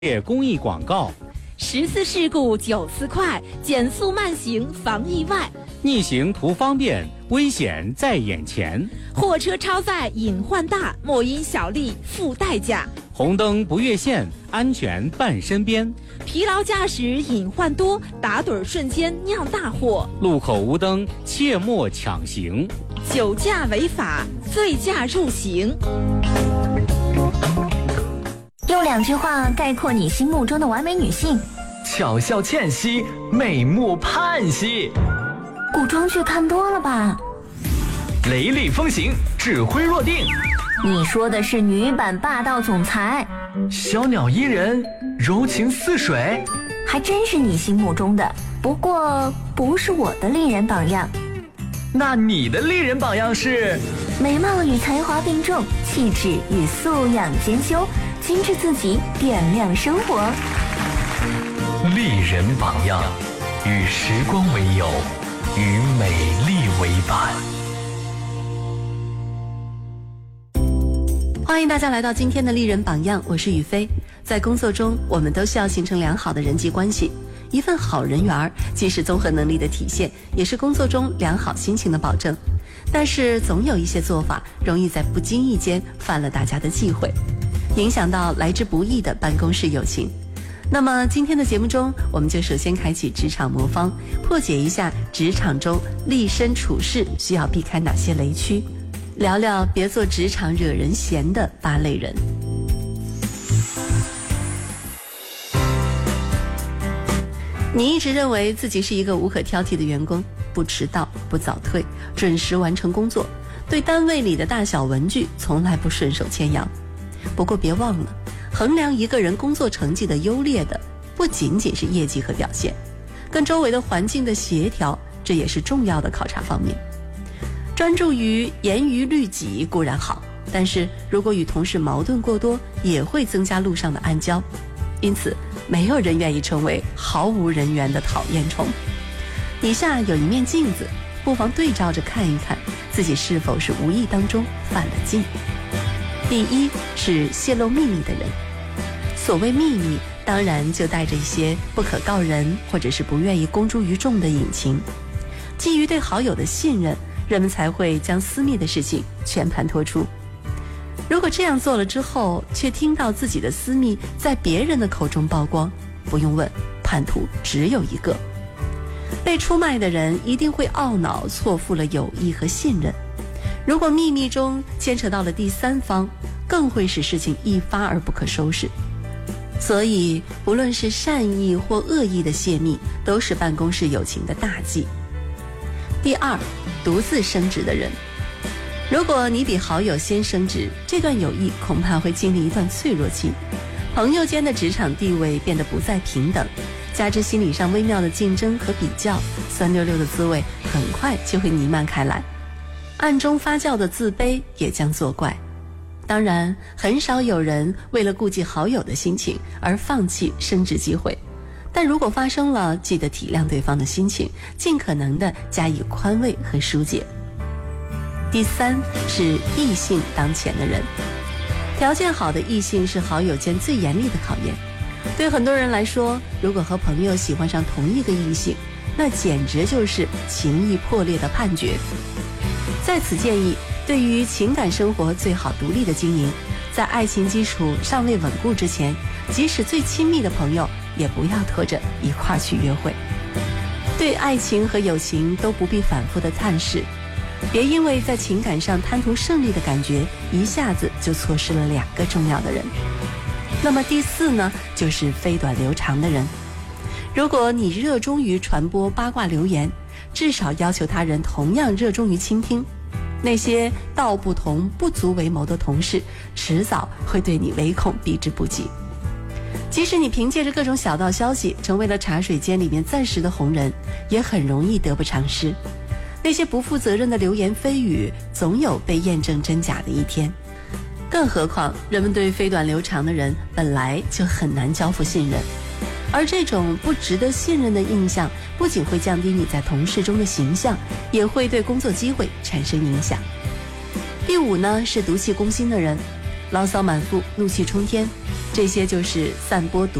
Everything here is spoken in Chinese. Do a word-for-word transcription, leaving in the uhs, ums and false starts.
公益广告。 十次事故九次快，减速慢行防意外。 逆行图方便，危险在眼前。 货车超载隐患大，莫因小利付代价。 红灯不越线，安全伴身边。 疲劳驾驶隐患多，打盹瞬间酿大祸。 路口无灯，切莫抢行。 酒驾违法，醉驾入刑。 用两句话概括你心目中的完美女性： 巧笑倩兮，美目盼兮。 古装剧看多了吧？ 雷厉风行，指挥若定。 你说的是女版霸道总裁。 小鸟依人，柔情似水。 还真是你心目中的，不过不是我的丽人榜样。 那你的丽人榜样是？ 美貌与才华并重，气质与素养兼修，精致自己，点亮生活。 丽人榜样，与时光为友，与美丽为伴。 欢迎大家来到今天的丽人榜样，我是雨飞。在工作中，我们都需要形成良好的人际关系。一份好人缘既是综合能力的体现，也是工作中良好心情的保证。但是总有一些做法容易在不经意间犯了大家的忌讳，影响到来之不易的办公室友情。那么今天的节目中，我们就首先开启职场魔方，破解一下职场中立身处世需要避开哪些雷区，聊聊别做职场惹人嫌的八类人。你一直认为自己是一个无可挑剔的员工，不迟到，不早退，准时完成工作，对单位里的大小文具从来不顺手牵羊。不过别忘了，衡量一个人工作成绩的优劣的不仅仅是业绩和表现，跟周围的环境的协调，这也是重要的考察方面。专注于严于律己固然好，但是如果与同事矛盾过多，也会增加路上的暗礁。因此没有人愿意成为毫无人缘的讨厌虫。底下有一面镜子，不妨对照着看一看自己是否是无意当中犯了禁。第一是泄露秘密的人。所谓秘密，当然就带着一些不可告人或者是不愿意公诸于众的隐情。基于对好友的信任，人们才会将私密的事情全盘托出。如果这样做了之后，却听到自己的私密在别人的口中曝光，不用问，叛徒只有一个。被出卖的人一定会懊恼错付了友谊和信任。如果秘密中牵扯到了第三方，更会使事情一发而不可收拾。所以不论是善意或恶意的泄密，都是办公室友情的大忌。第二，独自升职的人。如果你比好友先升职，这段友谊恐怕会经历一段脆弱期，朋友间的职场地位变得不再平等，加之心理上微妙的竞争和比较，酸溜溜的滋味很快就会弥漫开来，暗中发酵的自卑也将作怪。当然，很少有人为了顾及好友的心情而放弃升职机会，但如果发生了，记得体谅对方的心情，尽可能的加以宽慰和疏解。第三是异性当前的人。条件好的异性是好友间最严厉的考验。对很多人来说，如果和朋友喜欢上同一个异性，那简直就是情谊破裂的判决。在此建议，对于情感生活最好独立的经营，在爱情基础尚未稳固之前，即使最亲密的朋友也不要拖着一块儿去约会。对爱情和友情都不必反复的探视，别因为在情感上贪图胜利的感觉，一下子就错失了两个重要的人。那么第四呢，就是飞短流长的人。如果你热衷于传播八卦流言，至少要求他人同样热衷于倾听。那些道不同不足为谋的同事，迟早会对你唯恐避之不及。即使你凭借着各种小道消息成为了茶水间里面暂时的红人，也很容易得不偿失。那些不负责任的流言蜚语，总有被验证真假的一天。更何况，人们对飞短流长的人本来就很难交付信任，而这种不值得信任的印象，不仅会降低你在同事中的形象，也会对工作机会产生影响。第五呢，是毒气攻心的人。牢骚满腹，怒气冲天， 这些就是散播毒